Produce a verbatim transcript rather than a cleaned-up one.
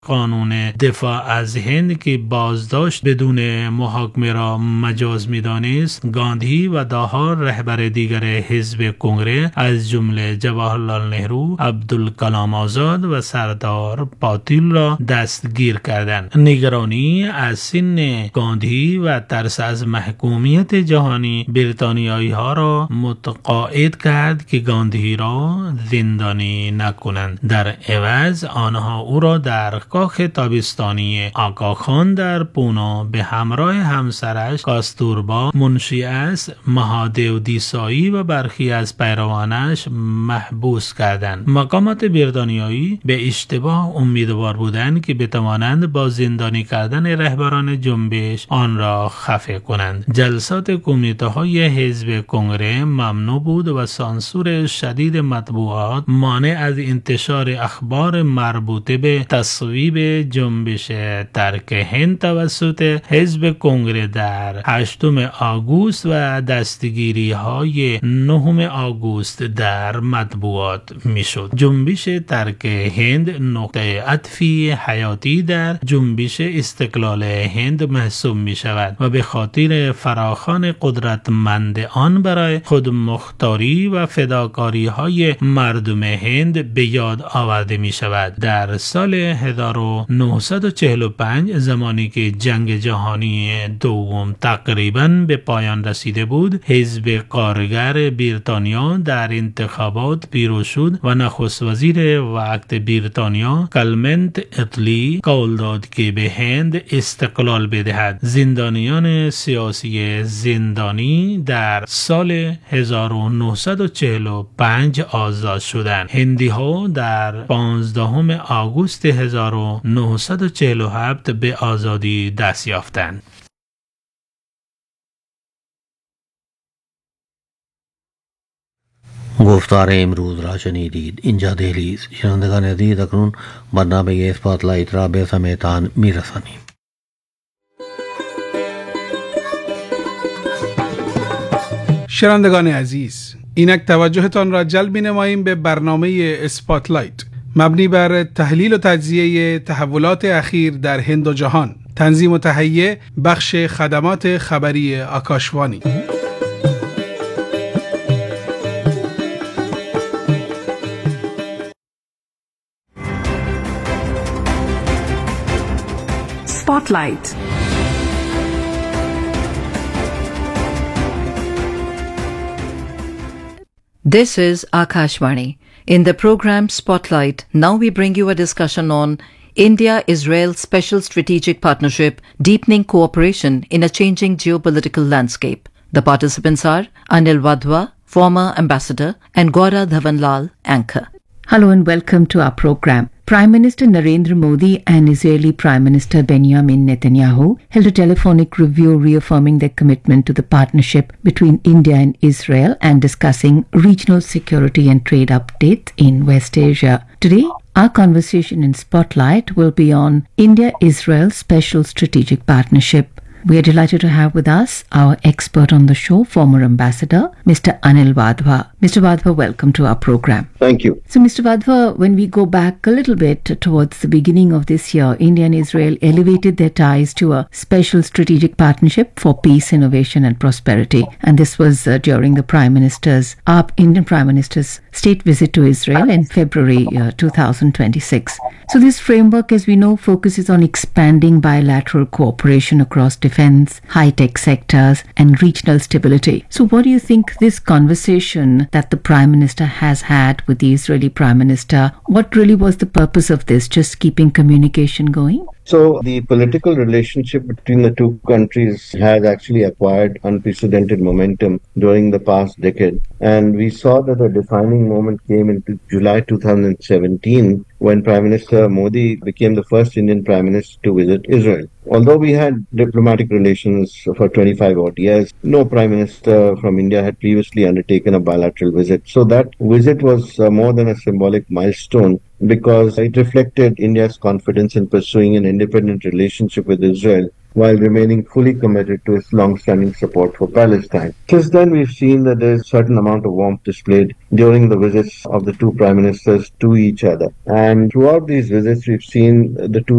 قانون دفاع از هند که بازداشت بدون محاکمه را مجاز می‌دانست، گاندھی و داها رهبر دیگر حزب کنگره از جمله جواهرلال نهرو، عبدالکلام آزاد و سردار پاتیل را دستگیر کردند. نگرانی از سن گاندھی و ترس از محکومیت جهانی بریتانیایی ها را متقاعد کرد که گاندھی را زندانی نکنند. در عوض آنها او را در کاخ تابستانی آقاخان در پونا به همراه همسرش کاستوربا منشی است مهادیو دیسایی و برخی از پیروانش محبوس کردند. مقامات بریتانیایی به اشتباه امیدوار بودند که بتوانند با زندانی کردن رهبران جنبش آن را خفه کنند. جلسات کمیته های حزب کنگره ممنوع بود و سانسور شدید مطبوعات مانع از انتشار اخبار مربوطه به تصویب جنبش ترک هند توسط حزب کنگره در هشتم آگوست و دستگیری های نهم آگوست در مطبوعات میشد. جنبش ترک هند نقطه عطفی حیاتی در جنبش استقلال هند محسوب می شود و به خاطر فراخوان قدرتمند آن برای خودمختاری و فداکاری های مردم هند به یاد آورده می شود. در سال هزار و نهصد و چهل و پنج زمانی که جنگ جهانی دوم تقریباً به پایان رسیده بود، حزب کارگر بریتانیا در انتخابات پیروز شد و نخست وزیر وقت بریتانیا کلمنت اتلی قول داد که به هند استقلال بدهد. زندانیان سیاسی زندانی در سال هزار و نهصد و چهل و پنج آزاد شدند. هندی ها در پانزدهم آگوست هزار و نهصد و چهل و هفت به آزادی دست یافتند. گفتار امروز را شنیدید. اینجا دهلی است. شنوندگان عزیز، اکنون برنامه اسپاتلایت را به سمعتان میرسانیم. شنوندگان عزیز، اینک توجهتان را جلب نماییم به برنامه اسپاتلایت مبنی بر تحلیل و تجزیه تحولات اخیر در هند و جهان. تنظیم و تهیه بخش خدمات خبری آکاشوانی. Spotlight. This is Akashvani. In the program Spotlight, now we bring you a discussion on India-Israel Special Strategic Partnership, Deepening Cooperation in a Changing Geopolitical Landscape. The participants are Anil Wadhwa, former ambassador, and Gaura Dhawanlal, anchor. Hello and welcome to our program. Prime Minister Narendra Modi and Israeli Prime Minister Benjamin Netanyahu held a telephonic review reaffirming their commitment to the partnership between India and Israel and discussing regional security and trade updates in West Asia. Today, our conversation in Spotlight will be on India-Israel Special Strategic Partnership. We are delighted to have with us our expert on the show, former ambassador, Mister Anil Wadhwa. Mister Wadhwa, welcome to our program. Thank you. So, Mister Wadhwa, when we go back a little bit towards the beginning of this year, India and Israel elevated their ties to a special strategic partnership for peace, innovation and prosperity. And this was uh, during the Prime Minister's, our Indian Prime Minister's state visit to Israel in February uh, two thousand twenty-six. So this framework, as we know, focuses on expanding bilateral cooperation across defense, high-tech sectors and regional stability. So what do you think this conversation that the Prime Minister has had with the Israeli Prime Minister, what really was the purpose of this? Just keeping communication going? So the political relationship between the two countries has actually acquired unprecedented momentum during the past decade. And we saw that a defining moment came in July two thousand seventeen when Prime Minister Modi became the first Indian Prime Minister to visit Israel. Although we had diplomatic relations for twenty-five odd years, no Prime Minister from India had previously undertaken a bilateral visit. So that visit was uh, more than a symbolic milestone because it reflected India's confidence in pursuing an independent relationship with Israel while remaining fully committed to its long-standing support for Palestine. Since then, we've seen that there's a certain amount of warmth displayed during the visits of the two prime ministers to each other. And throughout these visits, we've seen the two